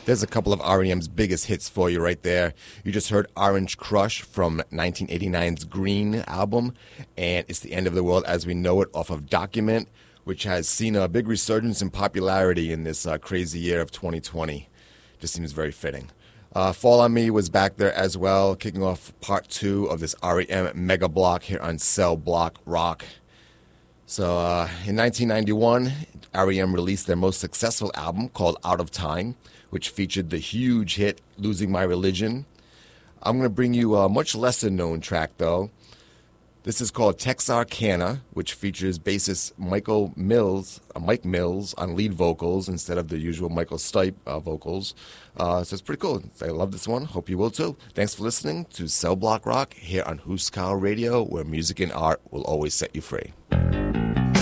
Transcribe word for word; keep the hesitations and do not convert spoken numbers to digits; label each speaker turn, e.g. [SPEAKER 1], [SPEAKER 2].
[SPEAKER 1] There's a couple of R E M's biggest hits for you right there. You just heard Orange Crush from nineteen eighty-nine's Green album, and It's the End of the World as We Know It off of Document, which has seen a big resurgence in popularity in this uh, crazy year of twenty twenty. Just seems very fitting. Uh, Fall on Me was back there as well, kicking off part two of this R E M mega block here on Cell Block Rock. So uh, in nineteen ninety-one, R E M released their most successful album called Out of Time, which featured the huge hit Losing My Religion. I'm going to bring you a much lesser known track though. This is called Texarkana, which features bassist Michael Mills, uh, Mike Mills on lead vocals instead of the usual Michael Stipe uh, vocals. Uh, so it's pretty cool. I love this one. Hope you will too. Thanks for listening to Cell Block Rock here on Huskar Radio, where music and art will always set you free.